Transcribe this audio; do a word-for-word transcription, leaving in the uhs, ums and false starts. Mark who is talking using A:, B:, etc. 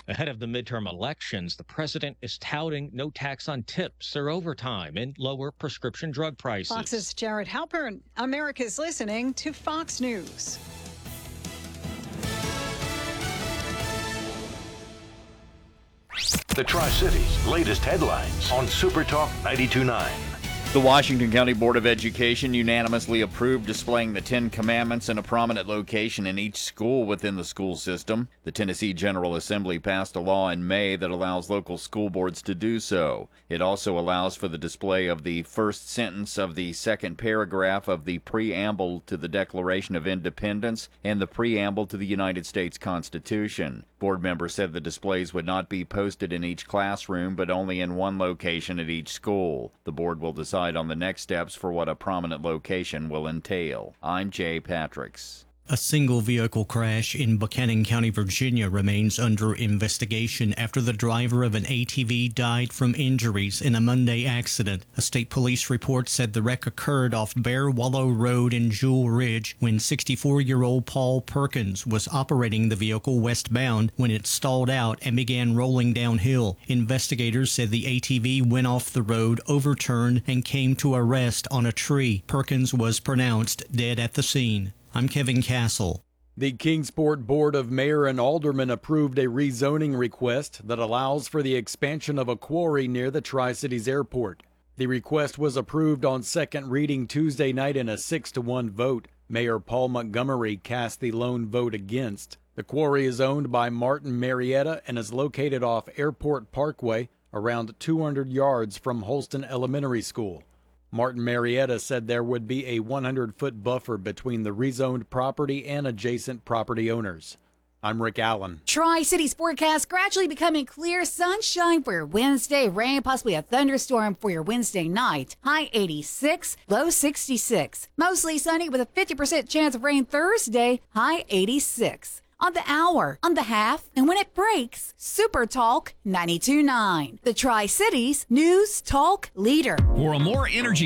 A: Ahead of the midterm elections, the president is touting no tax on tips or overtime and lower prescription drug prices.
B: Fox's Jared Halpern. America's listening to Fox News.
C: The Tri-Cities' latest headlines on Super Talk ninety-two point nine.
D: The Washington County Board of Education unanimously approved displaying the Ten Commandments in a prominent location in each school within the school system. The Tennessee General Assembly passed a law in May that allows local school boards to do so. It also allows for the display of the first sentence of the second paragraph of the preamble to the Declaration of Independence and the preamble to the United States Constitution. Board members said the displays would not be posted in each classroom, but only in one location at each school. The board will decide on the next steps for what a prominent location will entail. I'm Jay Patricks.
E: A single vehicle crash in Buchanan County, Virginia remains under investigation after the driver of an A T V died from injuries in a Monday accident. A state police report said the wreck occurred off Bear Wallow Road in Jewel Ridge when sixty-four-year-old Paul Perkins was operating the vehicle westbound when it stalled out and began rolling downhill. Investigators said the A T V went off the road, overturned, and came to a rest on a tree. Perkins was pronounced dead at the scene. I'm Kevin Castle.
F: The Kingsport Board of Mayor and Aldermen approved a rezoning request that allows for the expansion of a quarry near the Tri-Cities Airport. The request was approved on second reading Tuesday night in a six to one vote. Mayor Paul Montgomery cast the lone vote against. The quarry is owned by Martin Marietta and is located off Airport Parkway, around two hundred yards from Holston Elementary School. Martin Marietta said there would be a one hundred foot buffer between the rezoned property and adjacent property owners. I'm Rick Allen.
G: Tri-Cities forecast gradually becoming clear sunshine for your Wednesday. Rain, possibly a thunderstorm for your Wednesday night. High eighty-six, low sixty-six. Mostly sunny with a fifty percent chance of rain Thursday. High eighty-six. On the hour, on the half, and when it breaks, Super Talk ninety-two point nine. The Tri-Cities News Talk Leader.
H: For a more energy